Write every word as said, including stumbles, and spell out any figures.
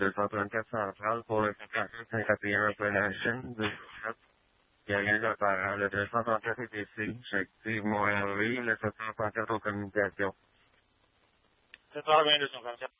desatlantes central pour le quatre cinquante et un Operation de qui arrive par le deux cent trente-quatre est ici, j'active Montréal-Ville, le sept cent trente-quatre aux communications. sept cent vingt-deux cent trente-quatre.